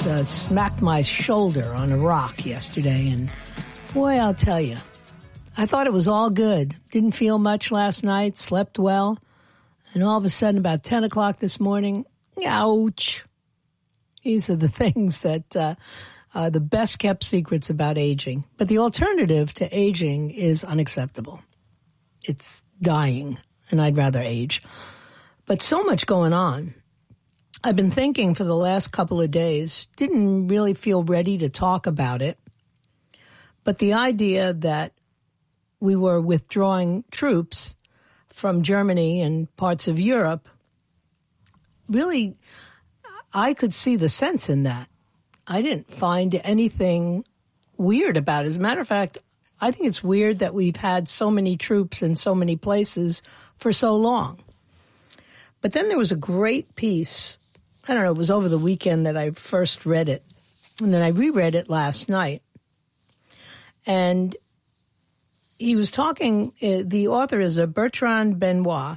smacked my shoulder on a rock yesterday, and boy, I'll tell you, I thought it was all good. Didn't feel much last night, slept well, and all of a sudden about 10 o'clock this morning, ouch. These are the things that are the best kept secrets about aging. But the alternative to aging is unacceptable. It's dying, and I'd rather age. But so much going on. I've been thinking for the last couple of days, didn't really feel ready to talk about it, but the idea that we were withdrawing troops from Germany and parts of Europe, really, I could see the sense in that. I didn't find anything weird about it. As a matter of fact, I think it's weird that we've had so many troops in so many places for so long. But then there was a great piece, I don't know, it was over the weekend that I first read it, and then I reread it last night. And he was talking, the author is Bertrand Benoit,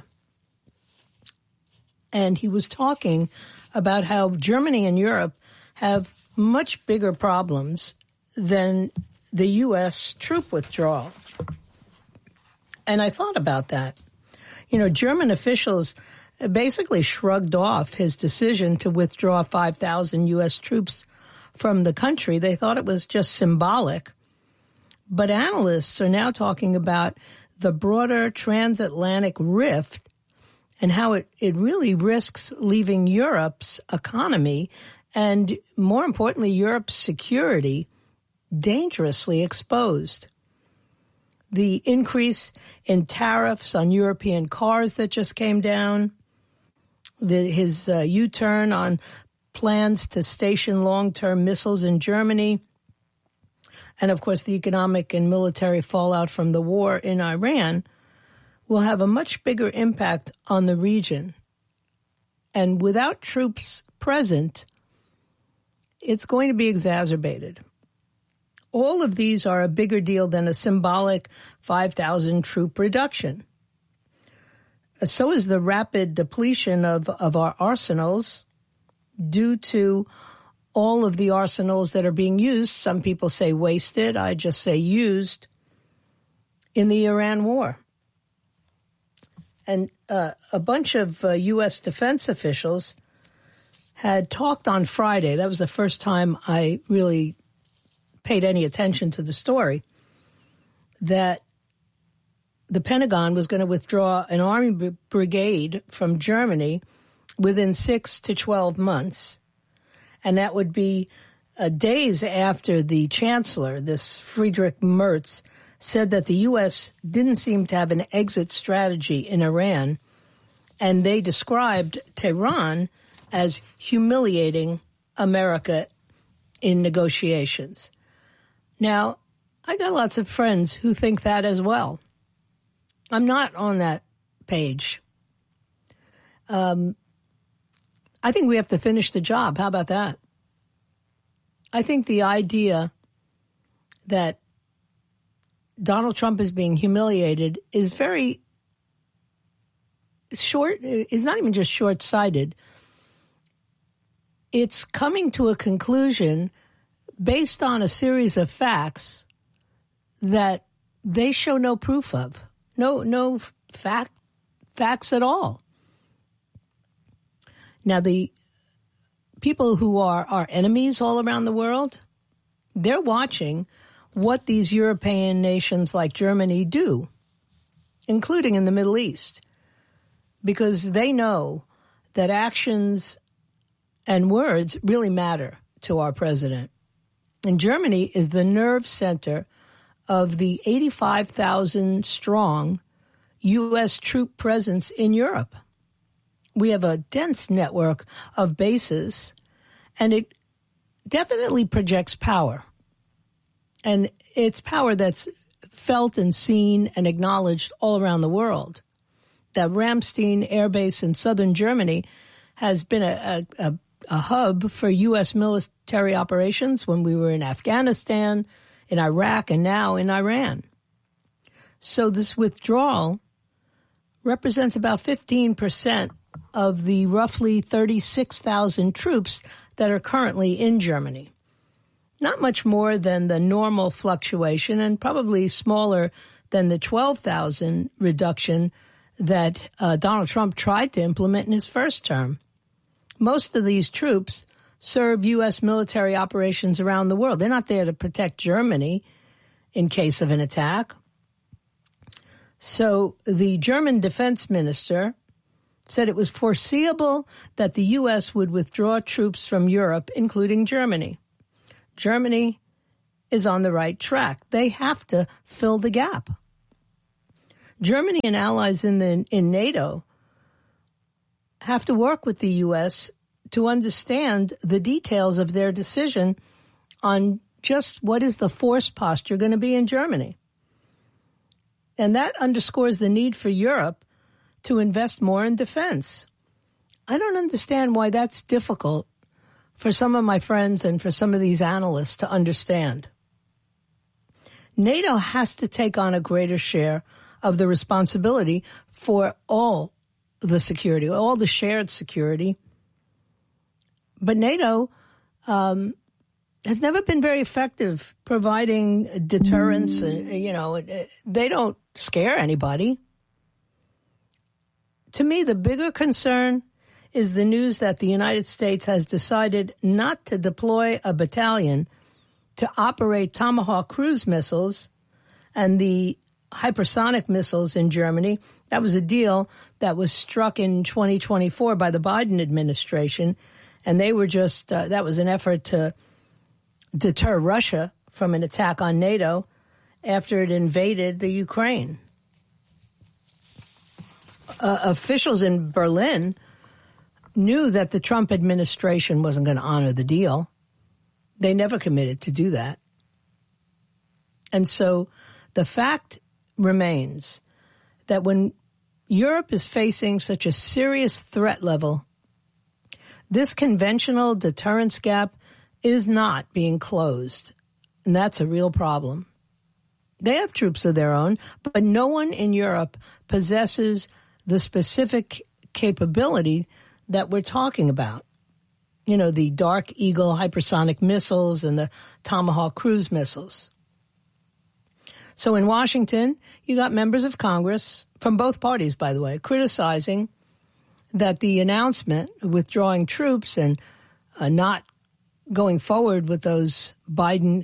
and he was talking about how Germany and Europe have much bigger problems than the U.S. troop withdrawal. And I thought about that. You know, German officials basically shrugged off his decision to withdraw 5,000 U.S. troops from the country. They thought it was just symbolic. But analysts are now talking about the broader transatlantic rift and how it really risks leaving Europe's economy and, more importantly, Europe's security dangerously exposed. The increase in tariffs on European cars that just came down, his U-turn on plans to station long-term missiles in Germany, and, of course, the economic and military fallout from the war in Iran will have a much bigger impact on the region. And without troops present, it's going to be exacerbated. All of these are a bigger deal than a symbolic 5,000 troop reduction. So is the rapid depletion of our arsenals due to all of the arsenals that are being used. Some people say wasted. I just say used in the Iran war. And a bunch of U.S. defense officials had talked on Friday. That was the first time I really paid any attention to the story, that the Pentagon was going to withdraw an army brigade from Germany within 6 to 12 months. And that would be days after the chancellor, this Friedrich Merz, said that the U.S. didn't seem to have an exit strategy in Iran. And they described Tehran as humiliating America in negotiations. Now, I got lots of friends who think that as well. I'm not on that page. I think we have to finish the job. How about that? I think the idea that Donald Trump is being humiliated is very short, is not even just short-sighted. It's coming to a conclusion based on a series of facts that they show no proof of. No facts at all. Now, the people who are our enemies all around the world, they're watching what these European nations like Germany do, including in the Middle East, because they know that actions and words really matter to our president. And Germany is the nerve center of the 85,000 strong U.S. troop presence in Europe. We have a dense network of bases, and it definitely projects power. And it's power that's felt and seen and acknowledged all around the world. That Ramstein Air Base in southern Germany has been a hub for U.S. military operations when we were in Afghanistan, in Iraq, and now in Iran. So this withdrawal represents about 15% of the roughly 36,000 troops that are currently in Germany. Not much more than the normal fluctuation, and probably smaller than the 12,000 reduction that Donald Trump tried to implement in his first term. Most of these troops serve U.S. military operations around the world. They're not there to protect Germany in case of an attack. So the German defense minister said it was foreseeable that the U.S. would withdraw troops from Europe, including Germany. Germany is on the right track. They have to fill the gap. Germany and allies in NATO have to work with the U.S. to understand the details of their decision on just what is the force posture going to be in Germany. And that underscores the need for Europe to invest more in defense. I don't understand why that's difficult for some of my friends and for some of these analysts to understand. NATO has to take on a greater share of the responsibility for all the security, all the shared security. But NATO has never been very effective providing deterrence. They don't scare anybody. To me, the bigger concern is the news that the United States has decided not to deploy a battalion to operate Tomahawk cruise missiles and the hypersonic missiles in Germany. That was a deal that was struck in 2024 by the Biden administration, and they were just, that was an effort to deter Russia from an attack on NATO after it invaded the Ukraine. Officials in Berlin knew that the Trump administration wasn't going to honor the deal. They never committed to do that. And so the fact remains that when Europe is facing such a serious threat level, this conventional deterrence gap is not being closed. And that's a real problem. They have troops of their own, but no one in Europe possesses the specific capability that we're talking about. You know, the Dark Eagle hypersonic missiles and the Tomahawk cruise missiles. So in Washington, you got members of Congress, from both parties, by the way, criticizing that the announcement of withdrawing troops and not going forward with those Biden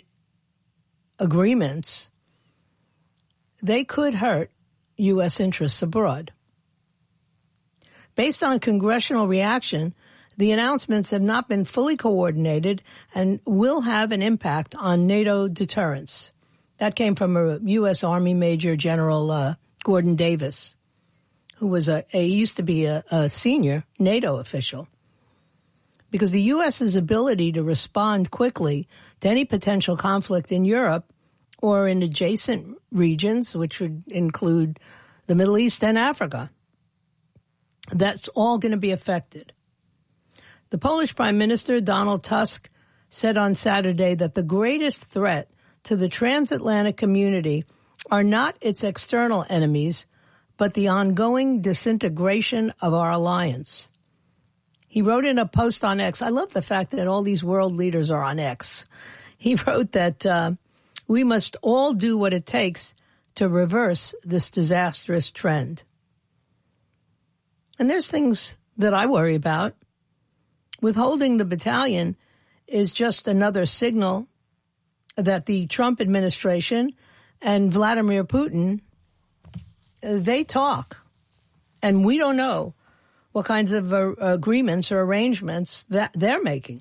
agreements, they could hurt U.S. interests abroad. Based on congressional reaction, the announcements have not been fully coordinated and will have an impact on NATO deterrence. That came from a U.S. Army Major General Gordon Davis, who was used to be a senior NATO official. Because the U.S.'s ability to respond quickly to any potential conflict in Europe or in adjacent regions, which would include the Middle East and Africa, that's all going to be affected. The Polish Prime Minister, Donald Tusk, said on Saturday that the greatest threat to the transatlantic community are not its external enemies, but the ongoing disintegration of our alliance. He wrote in a post on X, I love the fact that all these world leaders are on X. He wrote that we must all do what it takes to reverse this disastrous trend. And there's things that I worry about. Withholding the battalion is just another signal that the Trump administration and Vladimir Putin, they talk. And we don't know what kinds of agreements or arrangements that they're making.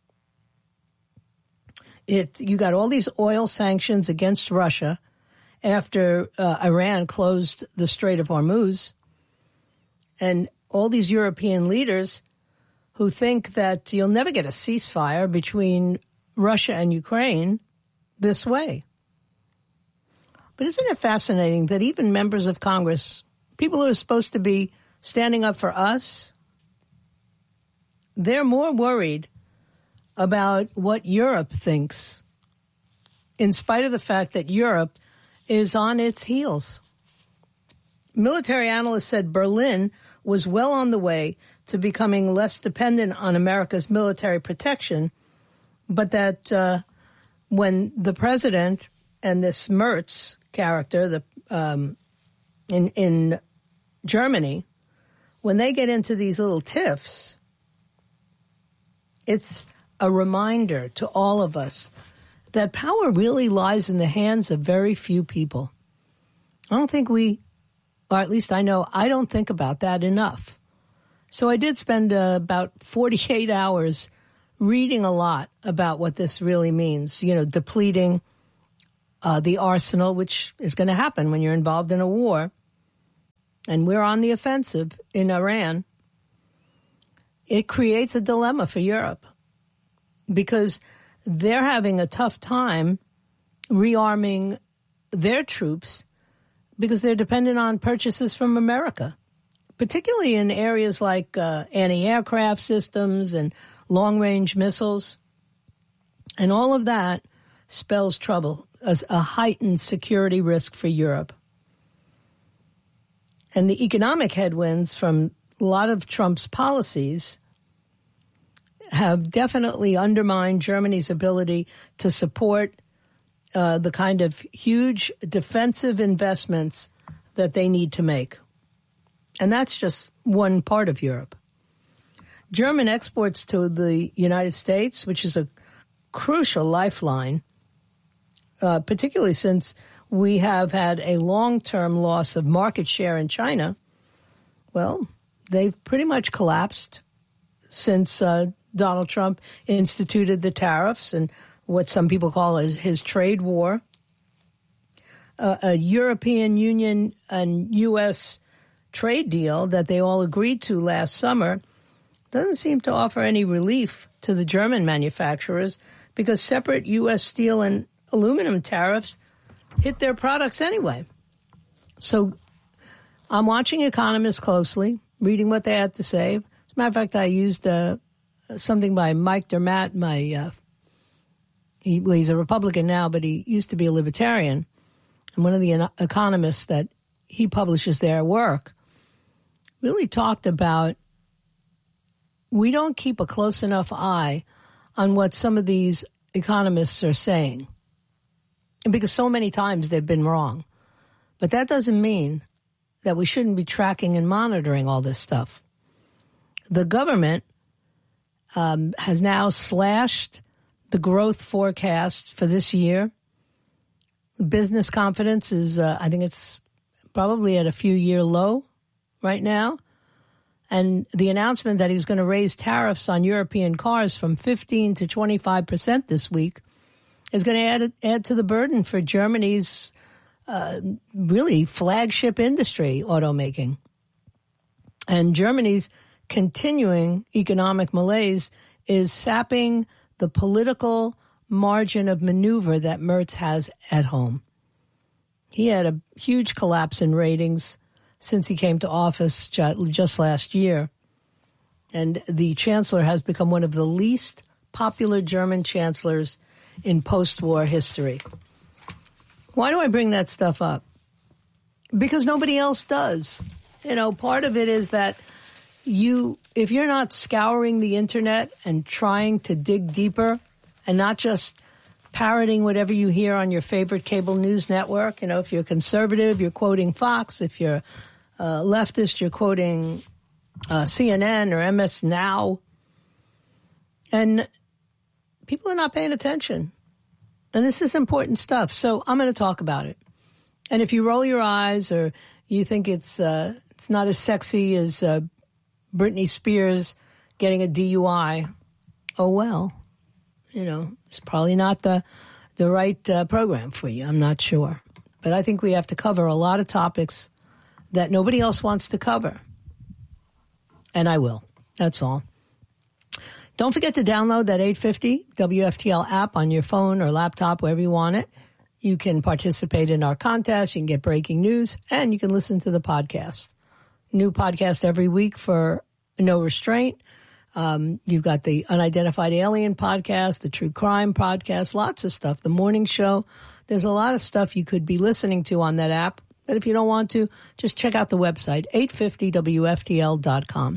You got all these oil sanctions against Russia after Iran closed the Strait of Hormuz. And all these European leaders who think that you'll never get a ceasefire between Russia and Ukraine this way. But isn't it fascinating that even members of Congress, people who are supposed to be standing up for us, they're more worried about what Europe thinks, in spite of the fact that Europe is on its heels. Military analysts said Berlin was well on the way to becoming less dependent on America's military protection, but that when the president and this Merz character in Germany, when they get into these little tiffs, it's a reminder to all of us that power really lies in the hands of very few people. I don't think or at least I know I don't think about that enough. So I did spend about 48 hours reading a lot about what this really means, depleting the arsenal, which is going to happen when you're involved in a war. And we're on the offensive in Iran. It creates a dilemma for Europe because they're having a tough time rearming their troops because they're dependent on purchases from America, particularly in areas like anti-aircraft systems and long-range missiles. And all of that spells trouble, as a heightened security risk for Europe. And the economic headwinds from a lot of Trump's policies have definitely undermined Germany's ability to support the kind of huge defensive investments that they need to make. And that's just one part of Europe. German exports to the United States, which is a crucial lifeline, particularly since we have had a long-term loss of market share in China, well, they've pretty much collapsed since Donald Trump instituted the tariffs and what some people call his trade war. A European Union and U.S. trade deal that they all agreed to last summer doesn't seem to offer any relief to the German manufacturers because separate U.S. steel and aluminum tariffs hit their products anyway. So I'm watching economists closely, reading what they had to say. As a matter of fact, I used something by Mike Dermatt. He's a Republican now, but he used to be a libertarian. And one of the economists that he publishes their work really talked about we don't keep a close enough eye on what some of these economists are saying. Because so many times they've been wrong. But that doesn't mean that we shouldn't be tracking and monitoring all this stuff. The government has now slashed the growth forecast for this year. Business confidence is, I think it's probably at a few-year low right now. And the announcement that he's going to raise tariffs on European cars from 15 to 25% this week is going to add to the burden for Germany's really flagship industry, automaking. And Germany's continuing economic malaise is sapping the political margin of maneuver that Merz has at home. He had a huge collapse in ratings since he came to office just last year. And the chancellor has become one of the least popular German chancellors in post-war history. Why do I bring that stuff up? Because nobody else does. Part of it is that if you're not scouring the internet and trying to dig deeper and not just parroting whatever you hear on your favorite cable news network, if you're conservative, you're quoting Fox. If you're leftist, you're quoting CNN or MS Now. And people are not paying attention. And this is important stuff. So I'm going to talk about it. And if you roll your eyes or you think it's not as sexy as Britney Spears getting a DUI, oh well. It's probably not the right program for you. I'm not sure. But I think we have to cover a lot of topics that nobody else wants to cover. And I will. That's all. Don't forget to download that 850 WFTL app on your phone or laptop, wherever you want it. You can participate in our contest. You can get breaking news, and you can listen to the podcast. New podcast every week for No Restraint. You've got the Unidentified Alien podcast, the True Crime podcast, lots of stuff. The Morning Show. There's a lot of stuff you could be listening to on that app. But if you don't want to, just check out the website, 850WFTL.com.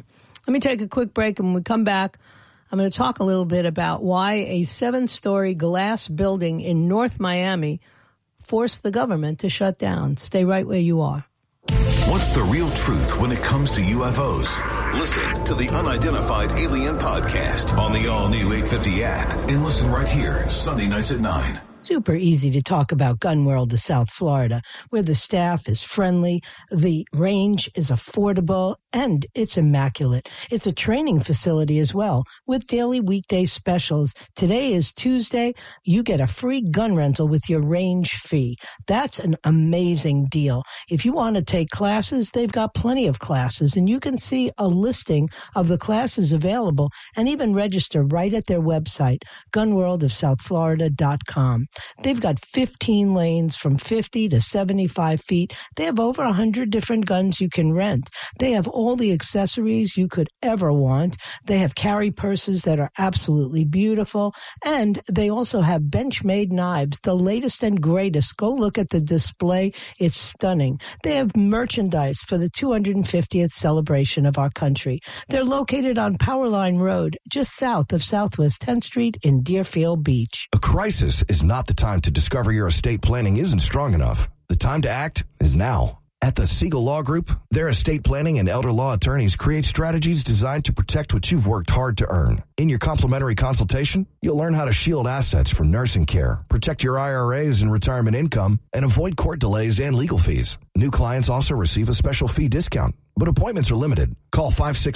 Let me take a quick break, and when we come back, I'm going to talk a little bit about why a 7-story glass building in North Miami forced the government to shut down. Stay right where you are. What's the real truth when it comes to UFOs? Listen to the Unidentified Alien Podcast on the all-new 850 app. And listen right here, Sunday nights at 9. Super easy to talk about Gun World of South Florida, where the staff is friendly, the range is affordable, and it's immaculate. It's a training facility as well, with daily weekday specials. Today is Tuesday. You get a free gun rental with your range fee. That's an amazing deal. If you want to take classes, they've got plenty of classes, and you can see a listing of the classes available and even register right at their website, gunworldofsouthflorida.com. They've got 15 lanes from 50 to 75 feet. They have over 100 different guns you can rent. They have all the accessories you could ever want. They have carry purses that are absolutely beautiful. And they also have Benchmade knives, the latest and greatest. Go look at the display. It's stunning. They have merchandise for the 250th celebration of our country. They're located on Powerline Road, just south of Southwest 10th Street in Deerfield Beach. A crisis is not the time to discover your estate planning isn't strong enough. The time to act is now. At the Siegel Law Group, their estate planning and elder law attorneys create strategies designed to protect what you've worked hard to earn. In your complimentary consultation, you'll learn how to shield assets from nursing care, protect your IRAs and retirement income, and avoid court delays and legal fees. New clients also receive a special fee discount, but appointments are limited. Call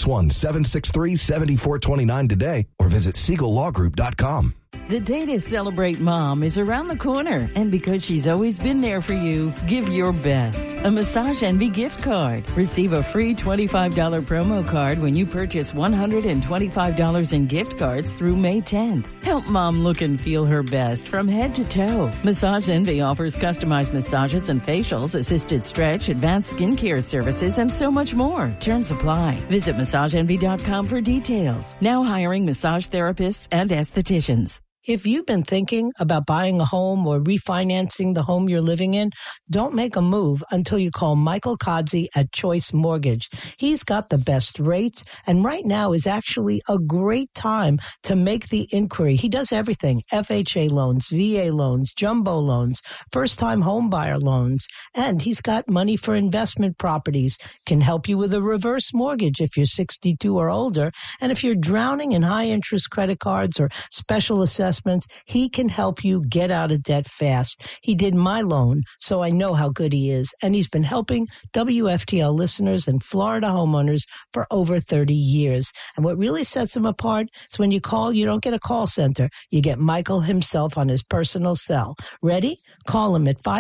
561-763-7429 today or visit SiegelLawGroup.com. The day to celebrate Mom is around the corner, and because she's always been there for you, give your best. A Massage Envy gift card. Receive a free $25 promo card when you purchase $125 in gift cards through May 10th. Help Mom look and feel her best from head to toe. Massage Envy offers customized massages and facials, assisted stretch, advanced skincare services, and so much more. Terms apply. Visit MassageEnvy.com for details. Now hiring massage therapists and estheticians. If you've been thinking about buying a home or refinancing the home you're living in, don't make a move until you call Michael Kodzie at Choice Mortgage. He's got the best rates, and right now is actually a great time to make the inquiry. He does everything: FHA loans, VA loans, jumbo loans, first-time home buyer loans, and he's got money for investment properties. Can help you with a reverse mortgage if you're 62 or older, and if you're drowning in high-interest credit cards or special assessments, he can help you get out of debt fast. He did my loan, so I know how good he is. And he's been helping WFTL listeners and Florida homeowners for over 30 years. And what really sets him apart is when you call, you don't get a call center. You get Michael himself on his personal cell. Ready? Call him at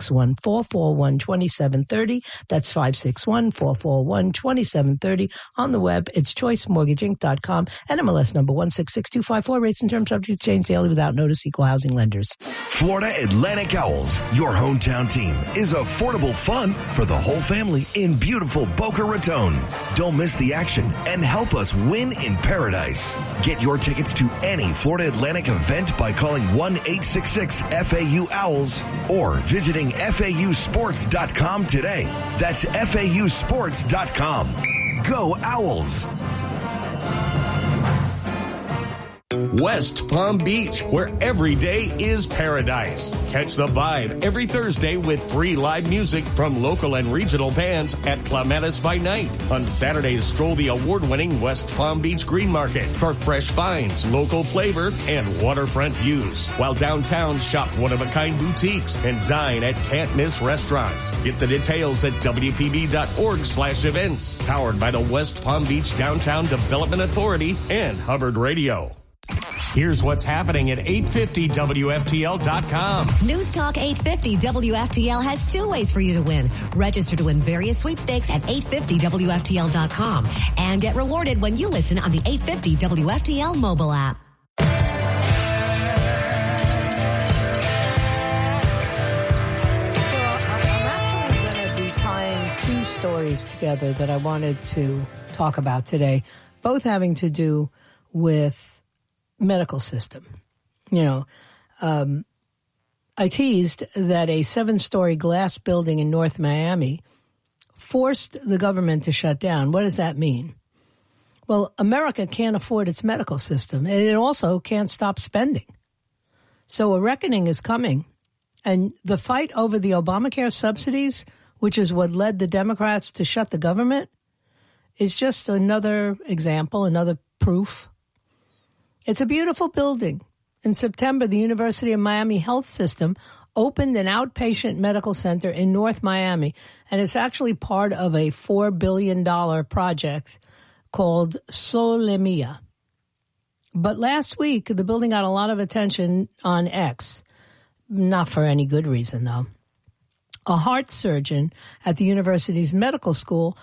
561-441-2730. That's 561-441-2730. On the web, it's choicemortgageinc.com and MLS number 166254. Rates and terms subject to change daily without notice. Equal housing lenders. Florida Atlantic Owls, your hometown team, is affordable fun for the whole family in beautiful Boca Raton. Don't miss the action and help us win in paradise. Get your tickets to any Florida Atlantic event by calling 1-866-FAU-OWLS or visiting FAUsports.com today. That's FAUsports.com. Go Owls! West Palm Beach, where every day is paradise. Catch the vibe every Thursday with free live music from local and regional bands at Clematis by Night. On Saturdays, stroll the award-winning West Palm Beach Green Market for fresh finds, local flavor, and waterfront views. While downtown, shop one-of-a-kind boutiques and dine at Can't Miss restaurants. Get the details at WPB.org/events. Powered by the West Palm Beach Downtown Development Authority and Hubbard Radio. Here's what's happening at 850WFTL.com. News Talk 850 WFTL has two ways for you to win. Register to win various sweepstakes at 850WFTL.com and get rewarded when you listen on the 850 WFTL mobile app. Stories together that I wanted to talk about today, both having to do with medical system. You know, I teased that a 7-story glass building in North Miami forced the government to shut down. What does that mean? Well, America can't afford its medical system, and it also can't stop spending. So a reckoning is coming. And the fight over the Obamacare subsidies, which is what led the Democrats to shut the government, is just another example, another proof. It's a beautiful building. In September, the University of Miami Health System opened an outpatient medical center in North Miami, and it's actually part of a $4 billion project called Solemia. But last week, the building got a lot of attention on X. Not for any good reason, though. A heart surgeon at the university's medical school